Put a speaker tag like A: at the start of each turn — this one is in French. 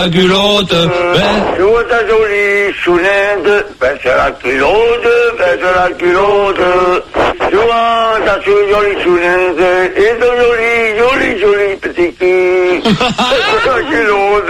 A: la culotte,
B: Je vois ta jolie chounette, baisse la culotte, baisse la culotte. Je vois ta jolie chounette, et ton joli petit cul.